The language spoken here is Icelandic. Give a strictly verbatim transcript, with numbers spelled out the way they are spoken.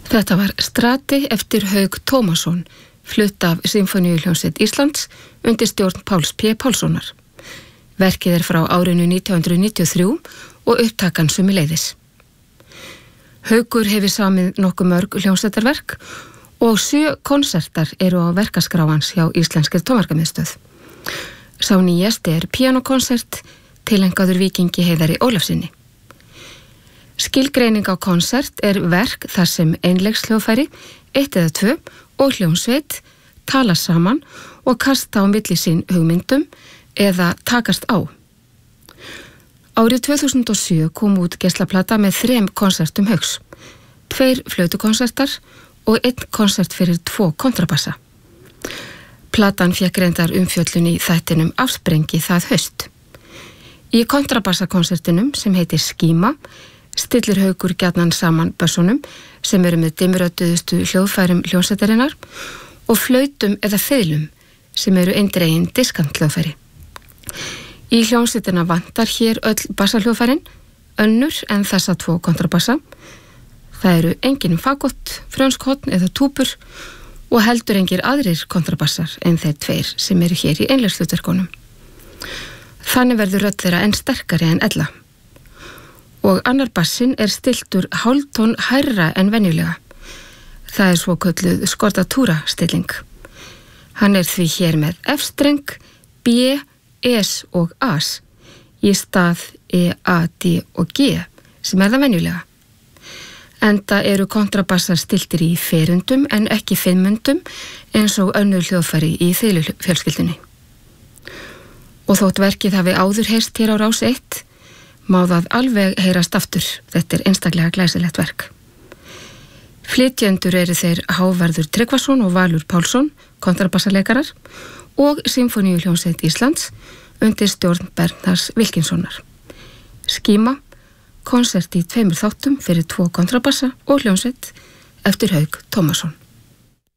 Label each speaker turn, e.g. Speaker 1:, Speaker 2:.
Speaker 1: Þetta var Strati eftir Hauk Tómasson, flutt af Sinfóníuhljómsveit Íslands undir stjórn Páls P. Pálssonar. Verkið er frá árinu nítján hundruð níutíu og þrjú og upptakan sömuleiðis. Haukur hefur samið nokkuð mörg hljómsveitarverk og sjö konsertar eru á verkaskrá hans hjá Íslenskri tónverkamiðstöð. Sá nýjasti er píanókonsert tilhengaður Víkingi Heiðari Ólafssyni. Skilgreining á konsert er verk þar sem einleikshljóðfæri, eitt eða tvö og hljómsveit tala saman og kasta á milli sín hugmyndum eða takast á. Árið tvö þúsund og sjö kom út geislaplata með þrem konsertum Hauks, tveir flautukonsertar og einn konsert fyrir tvo kontrabassa. Platan fékk reyndar umfjöllun í þættinum Afsprengi það haust. Í kontrabassakonsertinum sem heitir Skíma stillir Haukur gjarnan saman bössunum sem eru með dimmrödduðustu hljóðfærum hljómsveitarinnar og flautum eða fiðlum sem eru eindregin diskanthljóðfæri. Í hljómsveitina vantar hér öll bassahljóðfærin, önnur en þessa tvo kontrabassa. Það eru engin fagott, frönskotn eða túpur og heldur engir aðrir kontrabassar en þeir tveir sem eru hér í einleikshlutverkunum. Þannig verður rödd þeirra enn sterkari en ella. Og annar bassin er stiltur hálftón hærra en venjulega. Það er svo kölluð skordatúra stilling. Hann er því hér með F-streng, B, S og As í stað E, A, D og G sem er það venjulega. Enda eru kontrabassar stiltir í ferundum en ekki fimmundum eins og önnur hljóðfæri í fiðlufjölskyldunni. Og þótt verkið hafi áður heyrst hér á Rás eitt má það alveg heyrast aftur. Þetta er einstaklega glæsilegt verk. Flytjendur eru þeir Hávarður Tryggvason og Valur Pálsson, kontrabassaleikarar, og Sinfóníuhljómsveit Íslands undir stjórn Bernharðs Wilkinssonar. Skíma, konsert í tveimur þáttum fyrir tvo kontrabassa og hljómsveit eftir Hauk Tómasson.